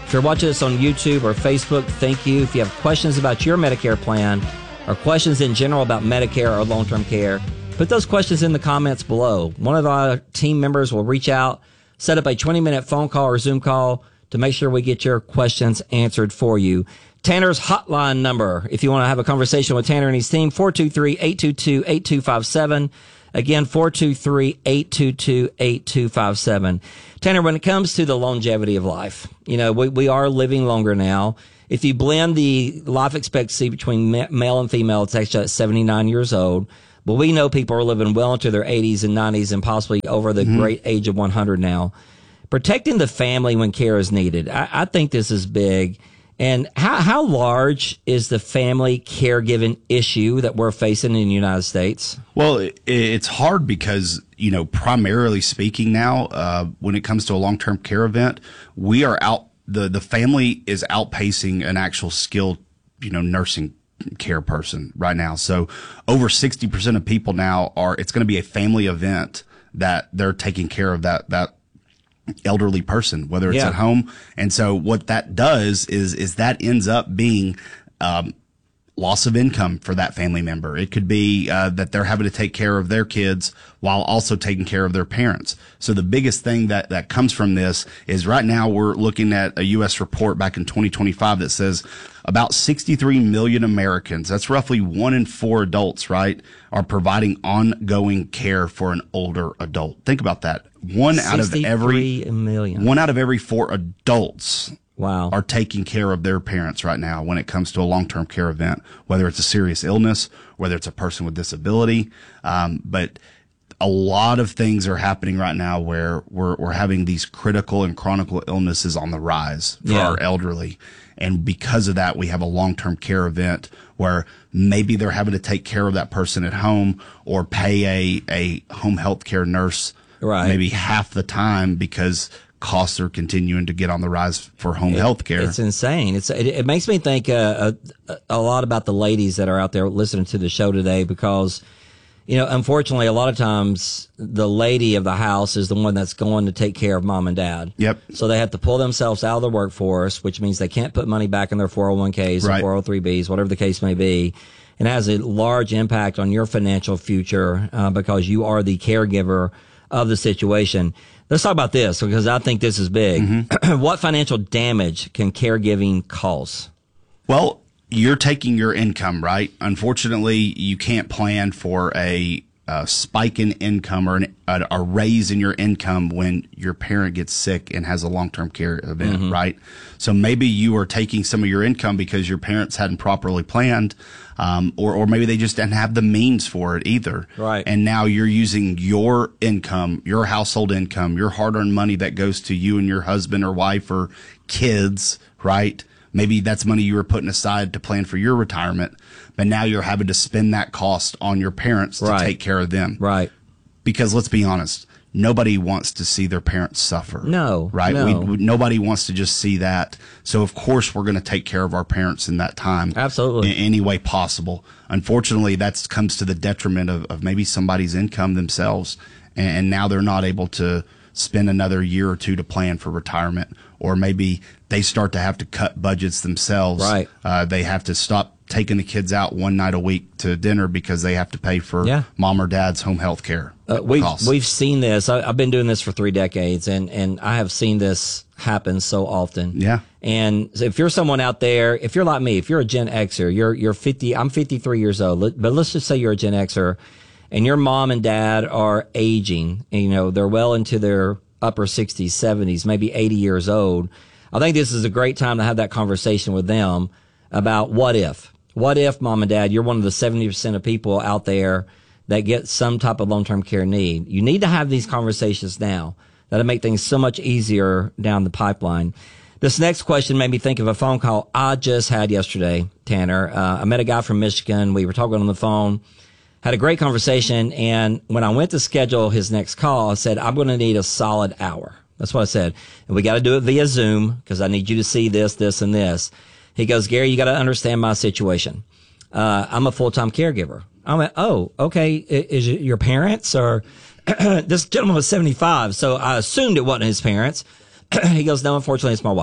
If you're watching this on YouTube or Facebook, thank you. If you have questions about your Medicare plan or questions in general about Medicare or long-term care, put those questions in the comments below. One of our team members will reach out, set up a twenty-minute phone call or Zoom call to make sure we get your questions answered for you. Tanner's hotline number, if you want to have a conversation with Tanner and his team, four two three, eight two two, eight two five seven. Again, four two three, eight two two, eight two five seven. Tanner, when it comes to the longevity of life, you know, we, we are living longer now. If you blend the life expectancy between male and female, it's actually at seventy-nine years old. But we know people are living well into their eighties and nineties and possibly over the mm-hmm. great age of one hundred now. Protecting the family when care is needed. I, I think this is big. And how, how large is the family caregiving issue that we're facing in the United States? Well, it, it's hard because, you know, primarily speaking now, uh, when it comes to a long-term care event, we are out, the, the family is outpacing an actual skilled, you know, nursing care person right now. So over sixty percent of people now are, it's going to be a family event that they're taking care of that, that elderly person, whether it's yeah. at home. And so what that does is, is that ends up being, um, loss of income for that family member. It could be, uh, that they're having to take care of their kids while also taking care of their parents. So the biggest thing that, that comes from this is right now we're looking at a U S report back in twenty twenty-five that says about sixty-three million Americans, that's roughly one in four adults, right, are providing ongoing care for an older adult. Think about that. One out of every million. One out of every four adults wow. are taking care of their parents right now when it comes to a long-term care event, whether it's a serious illness, whether it's a person with disability. Um, but a lot of things are happening right now where we're, we're having these critical and chronic illnesses on the rise for yeah. our elderly. And because of that, we have a long-term care event where maybe they're having to take care of that person at home or pay a, a home health care nurse right. maybe half the time because costs are continuing to get on the rise for home it, health care. It's insane. It's it, it makes me think uh, a, a lot about the ladies that are out there listening to the show today because, you know, unfortunately, a lot of times the lady of the house is the one that's going to take care of mom and dad. Yep. So they have to pull themselves out of the workforce, which means they can't put money back in their four oh one k's right. or four oh three b's, whatever the case may be. And it has a large impact on your financial future uh, because you are the caregiver of the situation. Let's talk about this because I think this is big. Mm-hmm. What financial damage can caregiving cause? Well, you're taking your income, right? Unfortunately, you can't plan for a, a spike in income or an, a, a raise in your income when your parent gets sick and has a long-term care event, mm-hmm. right? So maybe you are taking some of your income because your parents hadn't properly planned, um, or, or maybe they just didn't have the means for it either. Right. And now you're using your income, your household income, your hard-earned money that goes to you and your husband or wife or kids, right? Maybe that's money you were putting aside to plan for your retirement, but now you're having to spend that cost on your parents to right. take care of them. Right. Because let's be honest, nobody wants to see their parents suffer. No. Right? No. We, we, nobody wants to just see that. So, of course, we're going to take care of our parents in that time. Absolutely. In any way possible. Unfortunately, that comes to the detriment of, of maybe somebody's income themselves, and, and now they're not able to spend another year or two to plan for retirement, or maybe they start to have to cut budgets themselves. Right. Uh, they have to stop taking the kids out one night a week to dinner because they have to pay for yeah. mom or dad's home health care. Uh, we've, we've seen this. I, I've been doing this for three decades, and, and I have seen this happen so often. Yeah. And if you're someone out there, if you're like me, if you're a Gen Xer, you're, you're fifty, I'm fifty-three years old, but let's just say you're a Gen Xer, and your mom and dad are aging, and, you know, they're well into their upper sixties, seventies, maybe eighty years old. I think this is a great time to have that conversation with them about what if. What if, mom and dad, you're one of the seventy percent of people out there that get some type of long-term care need. You need to have these conversations now. That'll make things so much easier down the pipeline. This next question made me think of a phone call I just had yesterday, Tanner. Uh, I met a guy from Michigan. We were talking on the phone. Had a great conversation, and when I went to schedule his next call, I said, I'm going to need a solid hour. That's what I said. And we got to do it via Zoom because I need you to see this, this, and this. He goes, Gary, you got to understand my situation. Uh, I'm a full-time caregiver. I went, oh, okay. Is it your parents or this gentleman was seventy-five, so I assumed it wasn't his parents. He goes, no, unfortunately, it's my wife.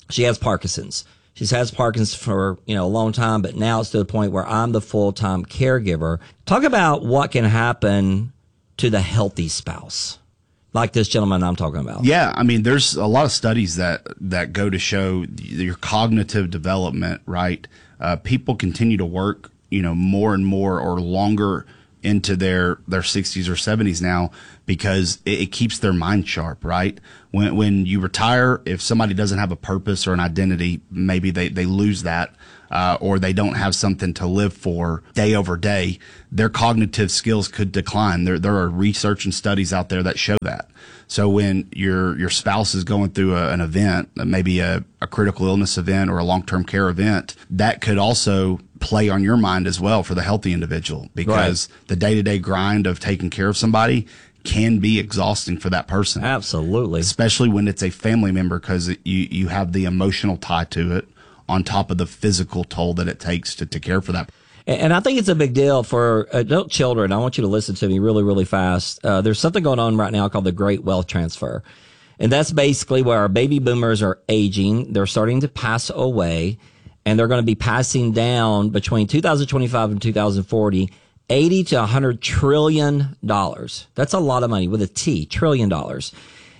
she has Parkinson's. She's had Parkinson's for, you know, a long time, but now it's to the point where I'm the full-time caregiver. Talk about what can happen to the healthy spouse, like this gentleman I'm talking about. Yeah, I mean, there's a lot of studies that, that go to show your cognitive development, right? Uh, people continue to work, you know, more and more or longer into their, their sixties or seventies now because it, it keeps their mind sharp, right? When when you retire, if somebody doesn't have a purpose or an identity, maybe they, they lose that, uh, or they don't have something to live for day over day, their cognitive skills could decline. There there are research and studies out there that show that. So when your your spouse is going through a, an event, maybe a, a critical illness event or a long-term care event, that could also play on your mind as well for the healthy individual, because right. the day-to-day grind of taking care of somebody can be exhausting for that person. Absolutely. Especially when it's a family member, because you, you have the emotional tie to it on top of the physical toll that it takes to, to care for that. And I think it's a big deal for adult children. I want you to listen to me really, really fast. Uh, there's something going on right now called the Great Wealth Transfer. And that's basically where our baby boomers are aging. They're starting to pass away, and they're going to be passing down between two thousand twenty-five and two thousand forty, eighty to one hundred trillion dollars. That's a lot of money with a T, trillion dollars.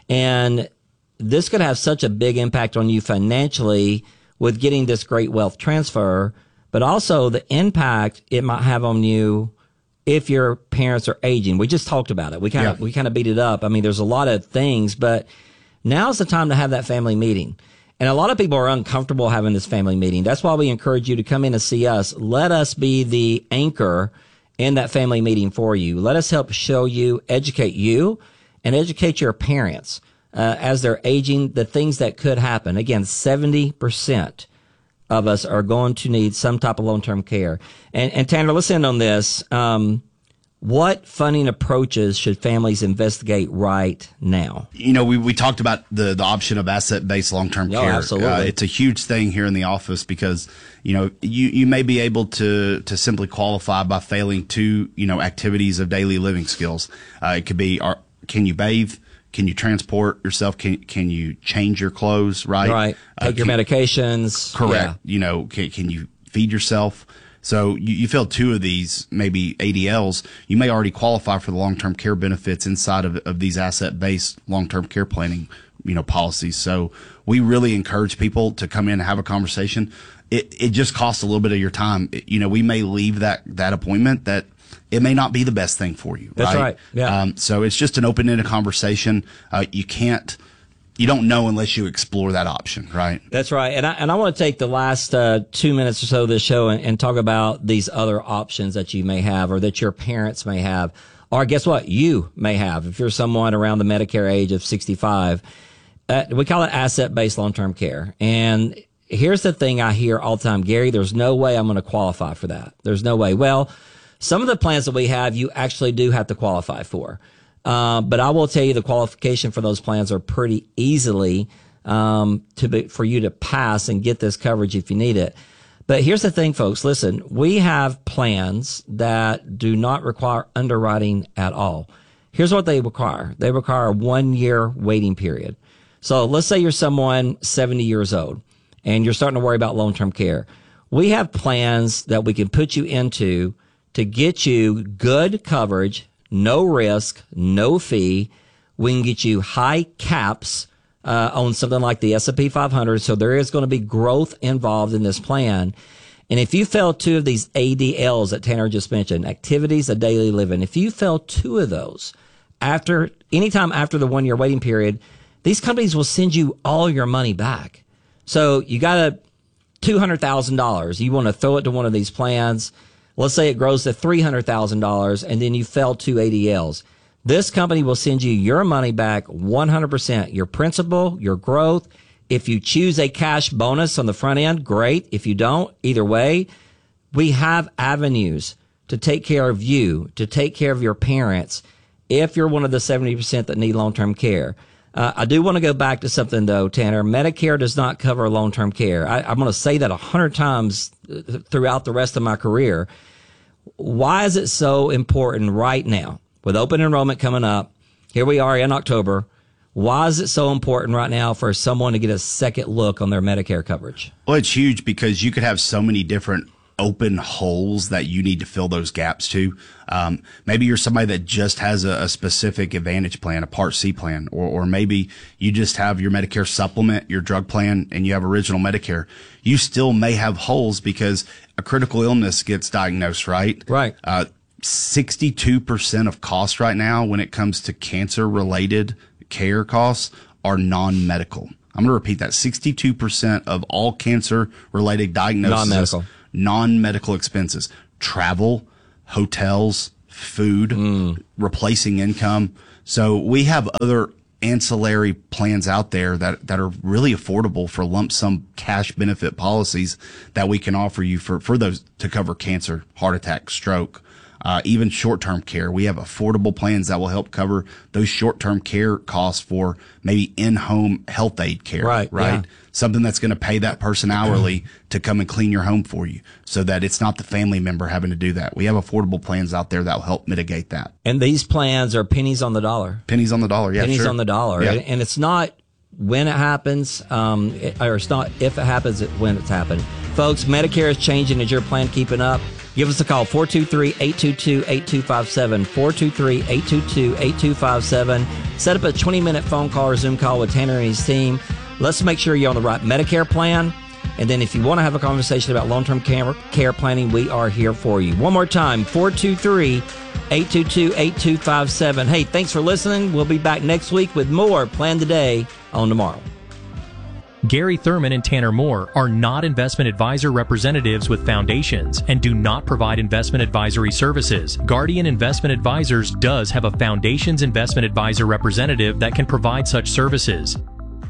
And this could have such a big impact on you financially with getting this great wealth transfer, but also the impact it might have on you if your parents are aging. We just talked about it. We kind of, yeah. we kind of beat it up. I mean, there's a lot of things, but now's the time to have that family meeting. And a lot of people are uncomfortable having this family meeting. That's why we encourage you to come in and see us. Let us be the anchor in that family meeting for you. Let us help show you, educate you, and educate your parents uh, as they're aging, the things that could happen. Again, seventy percent of us are going to need some type of long-term care. And, and Tanner, let's end on this. Um, what funding approaches should families investigate right now? You know, we, we talked about the, the option of asset-based long-term oh, care. Absolutely. Uh, it's a huge thing here in the office because, you know, you, you may be able to, to simply qualify by failing two, you know, activities of daily living skills. Uh, it could be, are, can you bathe? Can you transport yourself? Can can you change your clothes? Right. Right. Take uh, your can, medications. Correct. Yeah. You know, can, can you feed yourself? So you, you fill two of these, maybe A D Ls, you may already qualify for the long-term care benefits inside of, of these asset-based long-term care planning, you know, policies. So we really encourage people to come in and have a conversation. It it just costs a little bit of your time. It, you know, we may leave that that appointment that it may not be the best thing for you. That's right. right. Yeah. Um, so it's just an open-ended conversation. Uh, you can't, you don't know unless you explore that option, right? That's right. And I, and I want to take the last uh, two minutes or so of this show and, and talk about these other options that you may have or that your parents may have. Or guess what? You may have. If you're someone around the Medicare age of sixty-five, uh, we call it asset-based long-term care. And here's the thing I hear all the time, Gary, there's no way I'm going to qualify for that. There's no way. Well, some of the plans that we have, you actually do have to qualify for. Uh, but I will tell you the qualification for those plans are pretty easily um, to be, for you to pass and get this coverage if you need it. But here's the thing, folks. Listen, we have plans that do not require underwriting at all. Here's what they require. They require a one-year waiting period. So let's say you're someone seventy years old and you're starting to worry about long-term care. We have plans that we can put you into to get you good coverage, no risk, no fee. We can get you high caps uh, on something like the S and P five hundred. So there is going to be growth involved in this plan. And if you fail two of these A D Ls that Tanner just mentioned, activities of daily living, if you fail two of those after anytime after the one year waiting period, these companies will send you all your money back. So you got a two hundred thousand dollars. You want to throw it to one of these plans. Let's say it grows to three hundred thousand dollars and then you fail two A D Ls. This company will send you your money back one hundred percent, your principal, your growth. If you choose a cash bonus on the front end, great. If you don't, either way, we have avenues to take care of you, to take care of your parents if you're one of the seventy percent that need long-term care. Uh, I do want to go back to something, though, Tanner. Medicare does not cover long-term care. I, I'm going to say that a hundred times throughout the rest of my career. Why is it so important right now with open enrollment coming up? Here we are in October. Why is it so important right now for someone to get a second look on their Medicare coverage? Well, it's huge because you could have so many different open holes that you need to fill those gaps to. Um, maybe you're somebody that just has a, a specific Advantage plan, a Part C plan, or, or maybe you just have your Medicare supplement, your drug plan, and you have original Medicare. You still may have holes because a critical illness gets diagnosed, right? Right. Uh, sixty-two percent of costs right now when it comes to cancer-related care costs are non-medical. I'm going to repeat that. sixty-two percent of all cancer-related diagnoses, non-medical, non-medical expenses, travel, hotels, food, mm. replacing income. So we have other ancillary plans out there that, that are really affordable for lump sum cash benefit policies that we can offer you for, for those to cover cancer, heart attack, stroke, Uh, even short-term care. We have affordable plans that will help cover those short-term care costs for maybe in-home health aid care, right? Right. Yeah. Something that's going to pay that person hourly to come and clean your home for you so that it's not the family member having to do that. We have affordable plans out there that will help mitigate that. And these plans are pennies on the dollar. Pennies on the dollar, yeah, Pennies sure. on the dollar. Yeah. And it's not when it happens, um, it, or it's not if it happens, it, when it's happened. Folks, Medicare is changing. Is your plan keeping up? Give us a call, four two three, eight two two, eight two five seven, four two three, eight two two, eight two five seven. Set up a twenty-minute phone call or Zoom call with Tanner and his team. Let's make sure you're on the right Medicare plan. And then if you want to have a conversation about long-term care, care planning, we are here for you. One more time, four two three, eight two two, eight two five seven. Hey, thanks for listening. We'll be back next week with more Plan Today on tomorrow. Gary Thurman and Tanner Moore are not investment advisor representatives with Foundations and do not provide investment advisory services. Guardian Investment Advisors does have a Foundations investment advisor representative that can provide such services.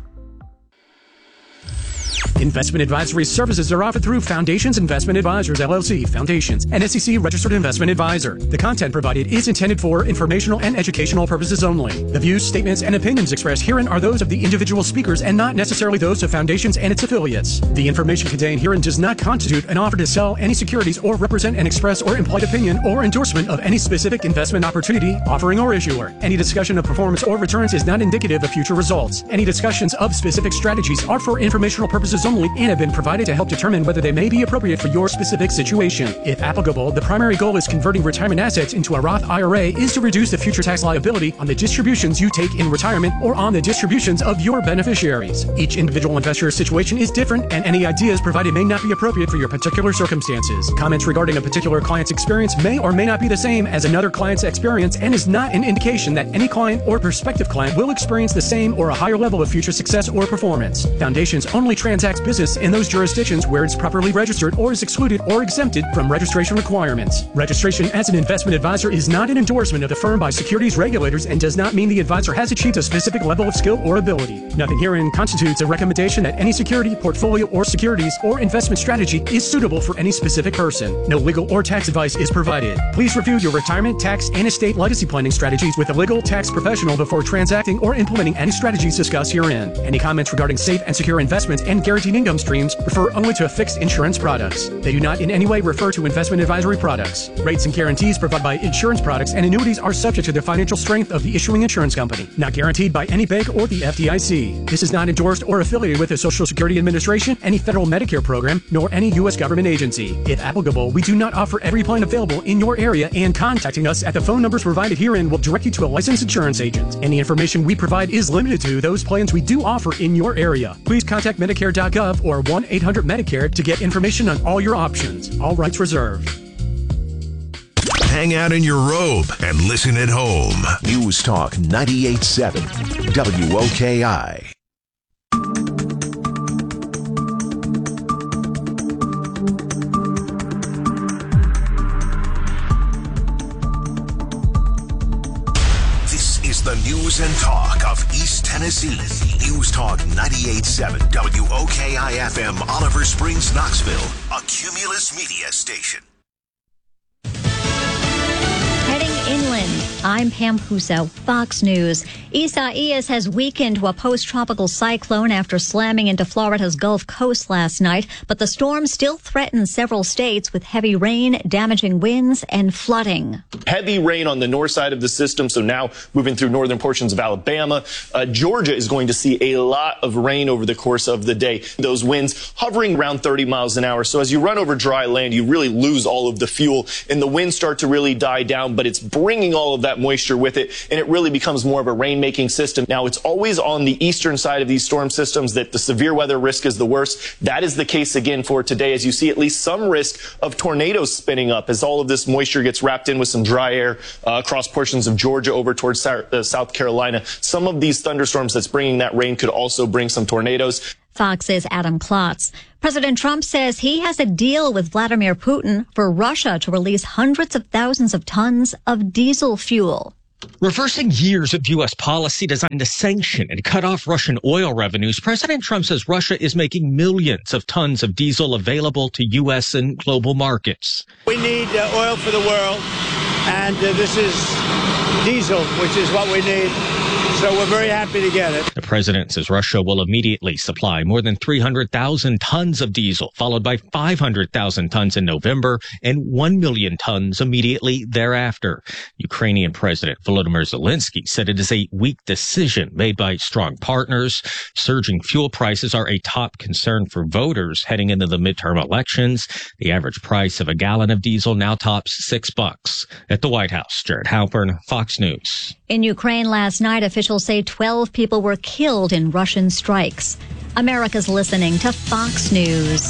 Investment advisory services are offered through Foundations Investment Advisors, L L C, Foundations, an S E C-registered investment advisor. The content provided is intended for informational and educational purposes only. The views, statements, and opinions expressed herein are those of the individual speakers and not necessarily those of Foundations and its affiliates. The information contained herein does not constitute an offer to sell any securities or represent an express or implied opinion or endorsement of any specific investment opportunity, offering, or issuer. Any discussion of performance or returns is not indicative of future results. Any discussions of specific strategies are for informational purposes only and have been provided to help determine whether they may be appropriate for your specific situation. If applicable, the primary goal is converting retirement assets into a Roth I R A is to reduce the future tax liability on the distributions you take in retirement or on the distributions of your beneficiaries. Each individual investor's situation is different, and any ideas provided may not be appropriate for your particular circumstances. Comments regarding a particular client's experience may or may not be the same as another client's experience and is not an indication that any client or prospective client will experience the same or a higher level of future success or performance. Foundations only transacts business in those jurisdictions where it's properly registered or is excluded or exempted from registration requirements. Registration as an investment advisor is not an endorsement of the firm by securities regulators and does not mean the advisor has achieved a specific level of skill or ability. Nothing herein constitutes a recommendation that any security, portfolio, or securities or investment strategy is suitable for any specific person. No legal or tax advice is provided. Please review your retirement, tax, and estate legacy planning strategies with a legal tax professional before transacting or implementing any strategies discussed herein. Any comments regarding safe and secure investments and guaranteed income streams refer only to fixed insurance products. They do not in any way refer to investment advisory products. Rates and guarantees provided by insurance products and annuities are subject to the financial strength of the issuing insurance company, not guaranteed by any bank or the F D I C. This is not endorsed or affiliated with the Social Security Administration, any federal Medicare program, nor any U S government agency. If applicable, we do not offer every plan available in your area, and contacting us at the phone numbers provided herein will direct you to a licensed insurance agent. Any information we provide is limited to those plans we do offer in your area. Please contact Medicare dot gov or one eight hundred Medicare to get information on all your options. All rights reserved. Hang out in your robe and listen at home. News Talk ninety-eight point seven W O K I. This is the news and talk of East Tennessee. News Talk ninety-eight point seven W O K I F M, Oliver Springs, Knoxville, a Cumulus Media station. Heading inland I'm Pam Puso, Fox News. Isaias has weakened to a post-tropical cyclone after slamming into Florida's Gulf Coast last night, but the storm still threatens several states with heavy rain, damaging winds, and flooding. Heavy rain on the north side of the system, so now moving through northern portions of Alabama. Uh, Georgia is going to see a lot of rain over the course of the day. Those winds hovering around thirty miles an hour, so as you run over dry land, you really lose all of the fuel, and the winds start to really die down, but it's bringing all of that moisture with it, and it really becomes more of a rain-making system. Now, it's always on the eastern side of these storm systems that the severe weather risk is the worst. That is the case again for today, as you see at least some risk of tornadoes spinning up as all of this moisture gets wrapped in with some dry air uh, across portions of Georgia over towards uh, South Carolina. Some of these thunderstorms that's bringing that rain could also bring some tornadoes. Fox's Adam Klotz. President Trump says he has a deal with Vladimir Putin for Russia to release hundreds of thousands of tons of diesel fuel. Reversing years of U S policy designed to sanction and cut off Russian oil revenues, President Trump says Russia is making millions of tons of diesel available to U S and global markets. We need uh, oil for the world, and uh, this is diesel, which is what we need. So we're very happy to get it. The president says Russia will immediately supply more than three hundred thousand tons of diesel, followed by five hundred thousand tons in November and one million tons immediately thereafter. Ukrainian President Volodymyr Zelensky said it is a weak decision made by strong partners. Surging fuel prices are a top concern for voters heading into the midterm elections. The average price of a gallon of diesel now tops six bucks. At the White House, Jared Halpern, Fox News. In Ukraine last night, officials say twelve people were killed in Russian strikes. America's listening to Fox News.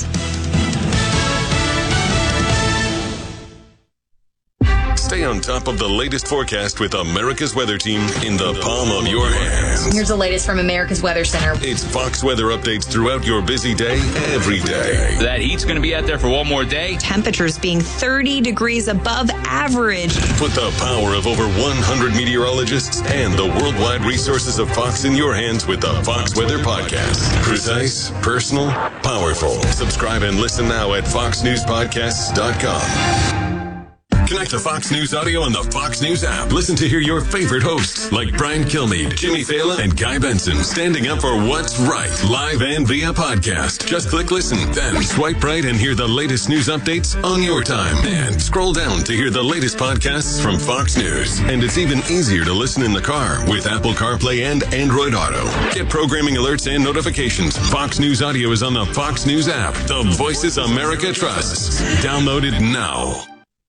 Stay on top of the latest forecast with America's Weather Team in the palm of your hands. Here's the latest from America's Weather Center. It's Fox weather updates throughout your busy day, every day. That heat's going to be out there for one more day. Temperatures being thirty degrees above average. Put the power of over one hundred meteorologists and the worldwide resources of Fox in your hands with the Fox Weather Podcast. Precise, personal, powerful. Subscribe and listen now at fox news podcasts dot com. Connect to Fox News Audio on the Fox News app. Listen to hear your favorite hosts like Brian Kilmeade, Jimmy Fallon, and Guy Benson standing up for what's right, live and via podcast. Just click listen, then swipe right and hear the latest news updates on your time. And scroll down to hear the latest podcasts from Fox News. And it's even easier to listen in the car with Apple CarPlay and Android Auto. Get programming alerts and notifications. Fox News Audio is on the Fox News app. The voices America trusts. Download it now.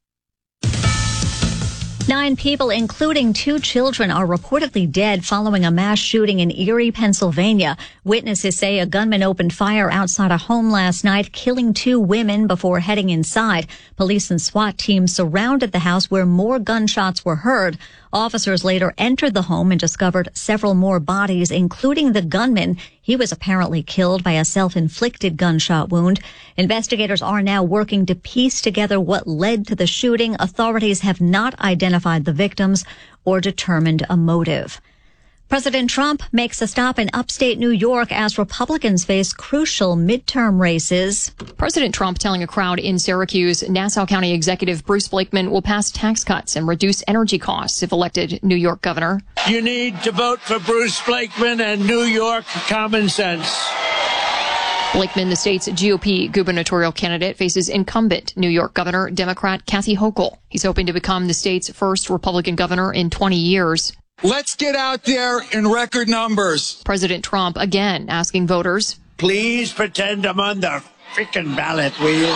Nine people, including two children, are reportedly dead following a mass shooting in Erie, Pennsylvania. Witnesses say a gunman opened fire outside a home last night, killing two women before heading inside. Police and SWAT teams surrounded the house where more gunshots were heard. Officers later entered the home and discovered several more bodies, including the gunman. He was apparently killed by a self-inflicted gunshot wound. Investigators are now working to piece together what led to the shooting. Authorities have not identified the victims or determined a motive. President Trump makes a stop in upstate New York as Republicans face crucial midterm races. President Trump telling a crowd in Syracuse, Nassau County Executive Bruce Blakeman will pass tax cuts and reduce energy costs if elected New York governor. You need to vote for Bruce Blakeman and New York common sense. Blakeman, the state's G O P gubernatorial candidate, faces incumbent New York Governor Democrat Kathy Hochul. He's hoping to become the state's first Republican governor in twenty years. Let's get out there in record numbers. President Trump again asking voters, please pretend I'm on the freaking ballot wheel.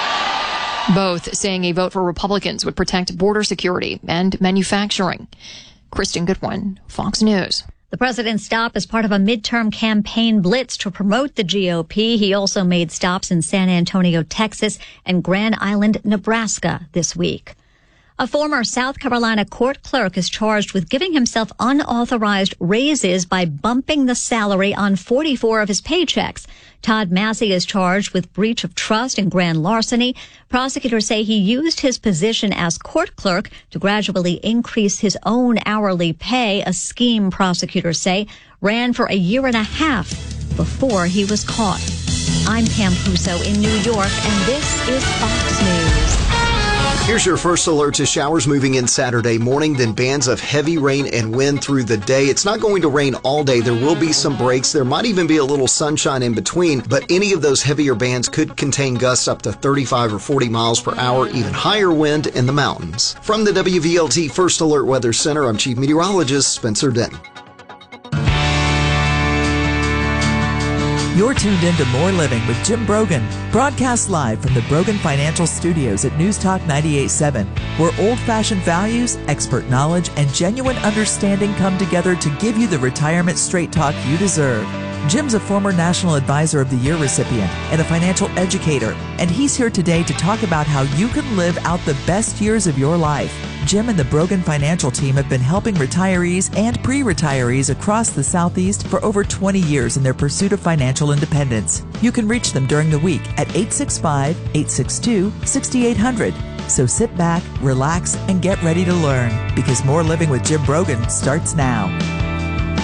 Both saying a vote for Republicans would protect border security and manufacturing. Kristen Goodwin, Fox News. The president's stop is part of a midterm campaign blitz to promote the G O P. He also made stops in San Antonio, Texas, and Grand Island, Nebraska this week. A former South Carolina court clerk is charged with giving himself unauthorized raises by bumping the salary on forty-four of his paychecks. Todd Massey is charged with breach of trust and grand larceny. Prosecutors say he used his position as court clerk to gradually increase his own hourly pay, a scheme prosecutors say ran for a year and a half before he was caught. I'm Pam Puso in New York, and this is Fox News. Here's your first alert to showers moving in Saturday morning, then bands of heavy rain and wind through the day. It's not going to rain all day. There will be some breaks. There might even be a little sunshine in between, but any of those heavier bands could contain gusts up to thirty-five or forty miles per hour, even higher wind in the mountains. From the W V L T First Alert Weather Center, I'm Chief Meteorologist Spencer Denton. You're tuned in to More Living with Jim Brogan, broadcast live from the Brogan Financial Studios at News Talk ninety-eight point seven, where old-fashioned values, expert knowledge, and genuine understanding come together to give you the retirement straight talk you deserve. Jim's a former National Advisor of the Year recipient and a financial educator, and he's here today to talk about how you can live out the best years of your life. Jim and the Brogan Financial team have been helping retirees and pre-retirees across the Southeast for over twenty years in their pursuit of financial independence. You can reach them during the week at eight six five, eight six two, six eight zero zero. So sit back, relax, and get ready to learn, because More Living with Jim Brogan starts now.